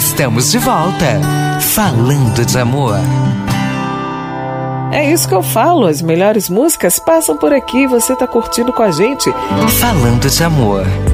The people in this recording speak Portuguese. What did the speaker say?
Estamos de volta, falando de amor. É isso que eu falo, as melhores músicas passam por aqui, você tá curtindo com a gente. Falando de amor.